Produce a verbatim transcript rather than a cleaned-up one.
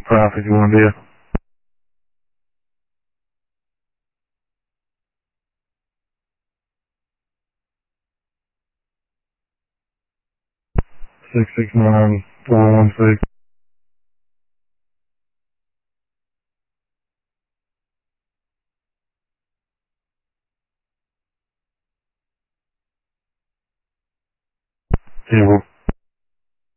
Profit, you want to be? Six six nine four one six. Table.